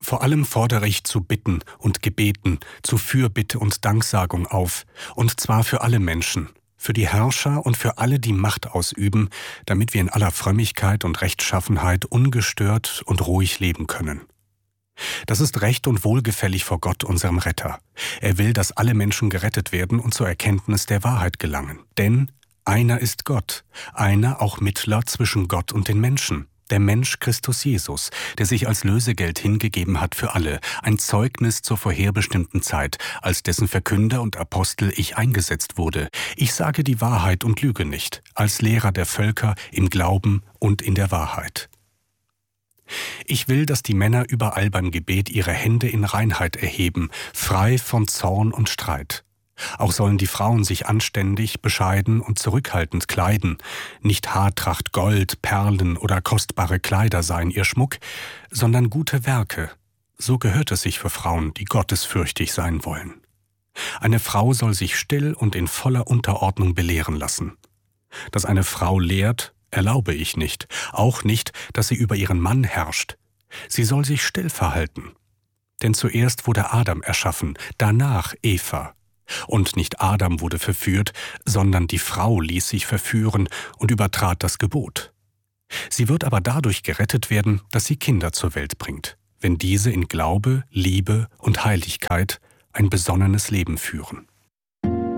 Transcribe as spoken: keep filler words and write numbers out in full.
Vor allem fordere ich zu Bitten und Gebeten, zu Fürbitte und Danksagung auf, und zwar für alle Menschen, für die Herrscher und für alle, die Macht ausüben, damit wir in aller Frömmigkeit und Rechtschaffenheit ungestört und ruhig leben können. Das ist recht und wohlgefällig vor Gott, unserem Retter. Er will, dass alle Menschen gerettet werden und zur Erkenntnis der Wahrheit gelangen. Denn einer ist Gott, einer auch Mittler zwischen Gott und den Menschen, der Mensch Christus Jesus, der sich als Lösegeld hingegeben hat für alle, ein Zeugnis zur vorherbestimmten Zeit, als dessen Verkünder und Apostel ich eingesetzt wurde. Ich sage die Wahrheit und lüge nicht, als Lehrer der Völker im Glauben und in der Wahrheit. Ich will, dass die Männer überall beim Gebet ihre Hände in Reinheit erheben, frei von Zorn und Streit. Auch sollen die Frauen sich anständig, bescheiden und zurückhaltend kleiden. Nicht Haartracht, Gold, Perlen oder kostbare Kleider seien ihr Schmuck, sondern gute Werke. So gehört es sich für Frauen, die gottesfürchtig sein wollen. Eine Frau soll sich still und in voller Unterordnung belehren lassen. Dass eine Frau lehrt, erlaube ich nicht, auch nicht, dass sie über ihren Mann herrscht. Sie soll sich still verhalten. Denn zuerst wurde Adam erschaffen, danach Eva. Und nicht Adam wurde verführt, sondern die Frau ließ sich verführen und übertrat das Gebot. Sie wird aber dadurch gerettet werden, dass sie Kinder zur Welt bringt, wenn diese in Glaube, Liebe und Heiligkeit ein besonnenes Leben führen.